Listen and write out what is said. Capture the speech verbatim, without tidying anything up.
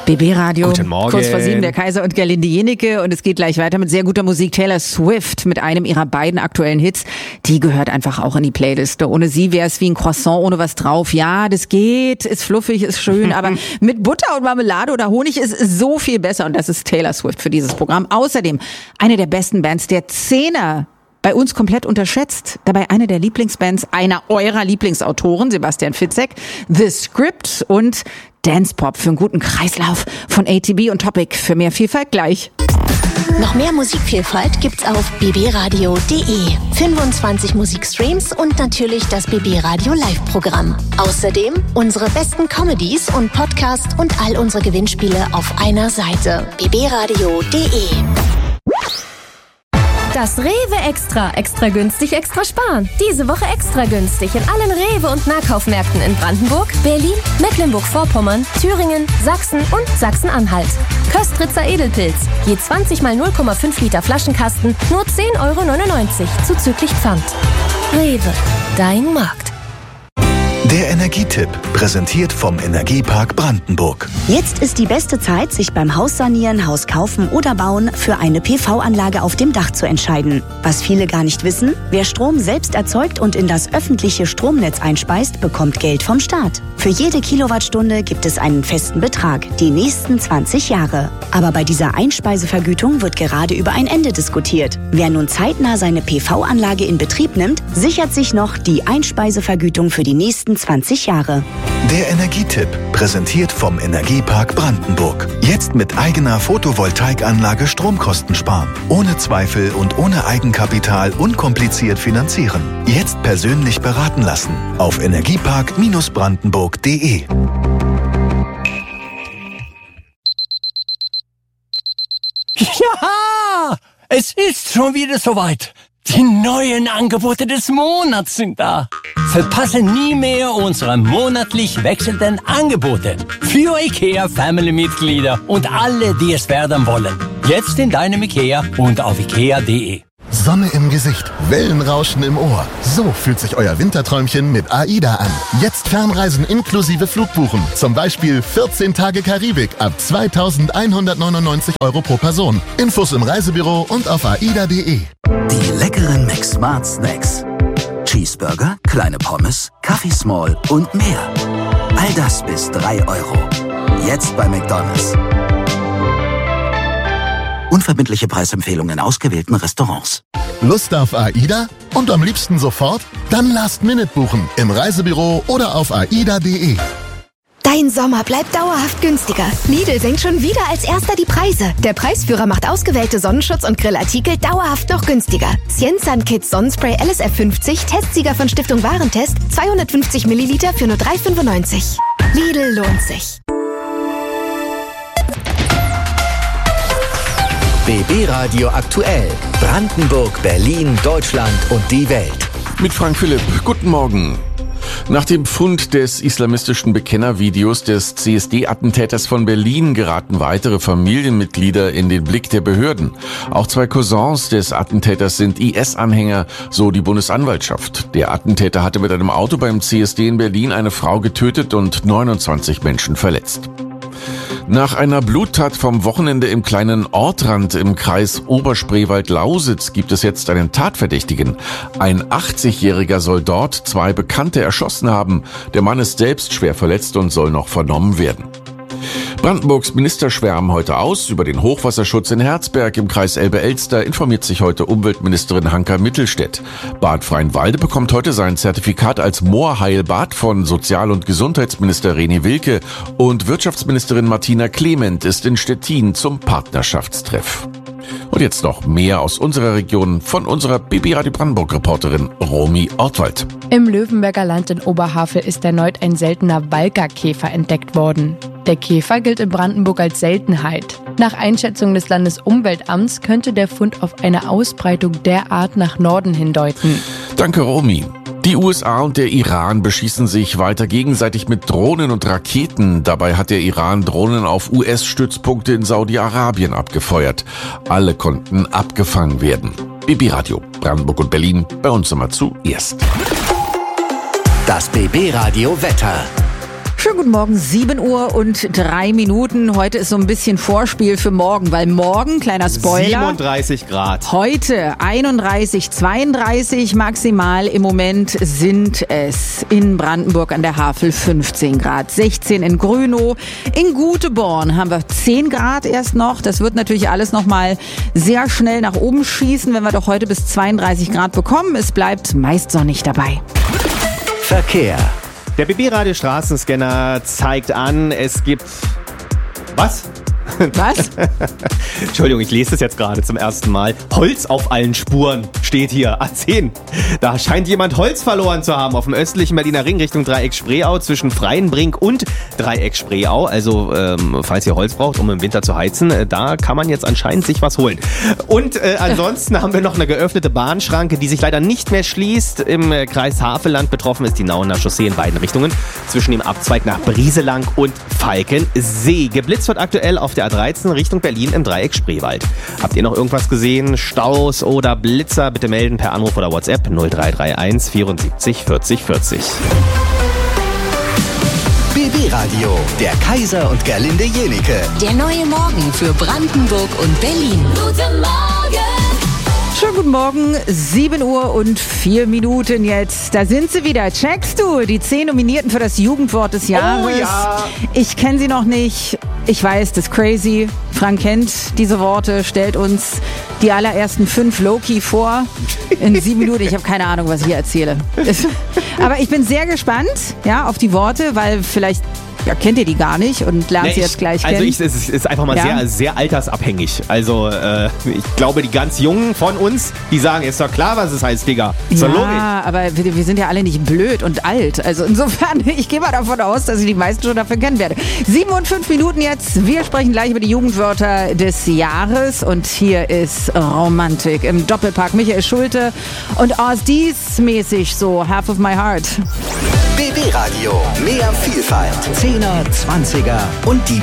B B-Radio. Guten Morgen. Kurz vor sieben, der Kaiser und Gerlinde Jenecke. Und es geht gleich weiter mit sehr guter Musik. Taylor Swift mit einem ihrer beiden aktuellen Hits. Die gehört einfach auch in die Playliste. Ohne sie wäre es wie ein Croissant ohne was drauf. Ja, das geht, ist fluffig, ist schön. Aber mit Butter und Marmelade oder Honig ist es so viel besser. Und das ist Taylor Swift für dieses Programm. Außerdem eine der besten Bands der Zehner. Bei uns komplett unterschätzt. Dabei eine der Lieblingsbands einer eurer Lieblingsautoren, Sebastian Fitzek, The Script und Dance Pop für einen guten Kreislauf von A T B und Topic. Für mehr Vielfalt gleich. Noch mehr Musikvielfalt gibt's auf b b radio punkt d e. fünfundzwanzig Musikstreams und natürlich das B B Radio Live-Programm. Außerdem unsere besten Comedies und Podcasts und all unsere Gewinnspiele auf einer Seite. b b radio punkt d e. Das Rewe Extra. Extra günstig, extra sparen. Diese Woche extra günstig in allen Rewe- und Nahkaufmärkten in Brandenburg, Berlin, Mecklenburg-Vorpommern, Thüringen, Sachsen und Sachsen-Anhalt. Köstritzer Edelpilz. Je zwanzig mal null Komma fünf Liter Flaschenkasten, nur zehn Euro neunundneunzig zuzüglich Pfand. Rewe. Dein Markt. Der Energietipp, präsentiert vom Energiepark Brandenburg. Jetzt ist die beste Zeit, sich beim Haussanieren, Haus kaufen oder bauen für eine P V-Anlage auf dem Dach zu entscheiden. Was viele gar nicht wissen, wer Strom selbst erzeugt und in das öffentliche Stromnetz einspeist, bekommt Geld vom Staat. Für jede Kilowattstunde gibt es einen festen Betrag, die nächsten zwanzig Jahre. Aber bei dieser Einspeisevergütung wird gerade über ein Ende diskutiert. Wer nun zeitnah seine P V-Anlage in Betrieb nimmt, sichert sich noch die Einspeisevergütung für die nächsten zwanzig Jahre. Der Energietipp, präsentiert vom Energiepark Brandenburg. Jetzt mit eigener Photovoltaikanlage Stromkosten sparen. Ohne Zweifel und ohne Eigenkapital unkompliziert finanzieren. Jetzt persönlich beraten lassen. Auf energiepark Brandenburg punkt d e. Ja, es ist schon wieder soweit. Die neuen Angebote des Monats sind da. Verpasse nie mehr unsere monatlich wechselnden Angebote für IKEA Family-Mitglieder und alle, die es werden wollen. Jetzt in deinem IKEA und auf ikea punkt d e. Sonne im Gesicht, Wellenrauschen im Ohr. So fühlt sich euer Winterträumchen mit AIDA an. Jetzt Fernreisen inklusive Flugbuchen. Zum Beispiel vierzehn Tage Karibik ab zweitausendeinhundertneunundneunzig Euro pro Person. Infos im Reisebüro und auf aida punkt d e. Die leckeren McSmart Snacks. Cheeseburger, kleine Pommes, Kaffee Small und mehr. All das bis drei Euro. Jetzt bei McDonald's. Unverbindliche Preisempfehlungen in ausgewählten Restaurants. Lust auf AIDA? Und am liebsten sofort? Dann Last Minute buchen im Reisebüro oder auf aida punkt d e. Dein Sommer bleibt dauerhaft günstiger. Lidl senkt schon wieder als erster die Preise. Der Preisführer macht ausgewählte Sonnenschutz- und Grillartikel dauerhaft noch günstiger. Cienzan Kids Sonnenspray L S F fünfzig, Testsieger von Stiftung Warentest, zweihundertfünfzig Milliliter für nur drei Euro fünfundneunzig. Lidl lohnt sich. B B-Radio aktuell. Brandenburg, Berlin, Deutschland und die Welt. Mit Frank Philipp. Guten Morgen. Nach dem Fund des islamistischen Bekennervideos des C S D-Attentäters von Berlin geraten weitere Familienmitglieder in den Blick der Behörden. Auch zwei Cousins des Attentäters sind I S-Anhänger, so die Bundesanwaltschaft. Der Attentäter hatte mit einem Auto beim C S D in Berlin eine Frau getötet und neunundzwanzig Menschen verletzt. Nach einer Bluttat vom Wochenende im kleinen Ortrand im Kreis Oberspreewald-Lausitz gibt es jetzt einen Tatverdächtigen. Ein achtzigjähriger soll dort zwei Bekannte erschossen haben. Der Mann ist selbst schwer verletzt und soll noch vernommen werden. Brandenburgs Minister schwärmen heute aus. Über den Hochwasserschutz in Herzberg im Kreis Elbe-Elster informiert sich heute Umweltministerin Hanka Mittelstädt. Bad Freienwalde bekommt heute sein Zertifikat als Moorheilbad von Sozial- und Gesundheitsminister René Wilke und Wirtschaftsministerin Martina Clement ist in Stettin zum Partnerschaftstreff. Und jetzt noch mehr aus unserer Region von unserer B B-Radio Brandenburg-Reporterin Romy Ortwald. Im Löwenberger Land in Oberhavel ist erneut ein seltener Walgerkäfer entdeckt worden. Der Käfer gilt in Brandenburg als Seltenheit. Nach Einschätzung des Landesumweltamts könnte der Fund auf eine Ausbreitung der Art nach Norden hindeuten. Danke, Romy. Die U S A und der Iran beschießen sich weiter gegenseitig mit Drohnen und Raketen. Dabei hat der Iran Drohnen auf U S-Stützpunkte in Saudi-Arabien abgefeuert. Alle konnten abgefangen werden. B B-Radio, Brandenburg und Berlin, bei uns immer zuerst. Das B B-Radio Wetter. Schönen guten Morgen, sieben Uhr und drei Minuten. Heute ist so ein bisschen Vorspiel für morgen, weil morgen, kleiner Spoiler. siebenunddreißig Grad. Heute einunddreißig, zweiunddreißig maximal. Im Moment sind es in Brandenburg an der Havel fünfzehn Grad, sechzehn in Grünow. In Guteborn haben wir zehn Grad erst noch. Das wird natürlich alles nochmal sehr schnell nach oben schießen, wenn wir doch heute bis zweiunddreißig Grad bekommen. Es bleibt meist sonnig dabei. Verkehr. Der B B-Radio Straßenscanner zeigt an, es gibt... Was? Was? Entschuldigung, ich lese das jetzt gerade zum ersten Mal. Holz auf allen Spuren steht hier. A zehn. Da scheint jemand Holz verloren zu haben auf dem östlichen Berliner Ring Richtung Dreieck Spreeau zwischen Freienbrink und Dreieck Spreeau. Also, ähm, falls ihr Holz braucht, um im Winter zu heizen, äh, da kann man jetzt anscheinend sich was holen. Und äh, ansonsten haben wir noch eine geöffnete Bahnschranke, die sich leider nicht mehr schließt. Im äh, Kreis Havelland betroffen ist die Nauener Chaussee in beiden Richtungen. Zwischen dem Abzweig nach Brieselang und Falkensee. Geblitzt wird aktuell auf der A dreizehn Richtung Berlin im Dreieck Spreewald. Habt ihr noch irgendwas gesehen? Staus oder Blitzer? Bitte melden per Anruf oder WhatsApp null drei drei eins vierundsiebzig vierzig vierzig. B B-Radio, der Kaiser und Gerlinde Jenike. Der neue Morgen für Brandenburg und Berlin. Guten Morgen! Schönen guten Morgen, sieben Uhr und vier Minuten jetzt. Da sind sie wieder. Checkst du die zehn Nominierten für das Jugendwort des Jahres? Oh ja! Ich kenne sie noch nicht. Ich weiß, das ist crazy. Frank kennt diese Worte, stellt uns die allerersten fünf Low-Key vor in sieben Minuten. Ich habe keine Ahnung, was ich hier erzähle. Aber ich bin sehr gespannt, ja, auf die Worte, weil vielleicht... Ja, kennt ihr die gar nicht und lernt nee, sie jetzt gleich also kennen? Also es ist einfach mal ja? sehr, sehr altersabhängig. Also äh, ich glaube, die ganz Jungen von uns, die sagen, ist doch klar, was es heißt, Digga. Ist ja, doch logisch. aber wir, wir sind ja alle nicht blöd und alt. Also insofern, ich gehe mal davon aus, dass ich die meisten schon dafür kennen werde. Sieben und fünf Minuten jetzt. Wir sprechen gleich über die Jugendwörter des Jahres. Und hier ist Romantik im Doppelpack. Michael Schulte und Aus dies mäßig so Half of My Heart. B B-Radio, mehr Vielfalt. Zehner, Zwanziger und die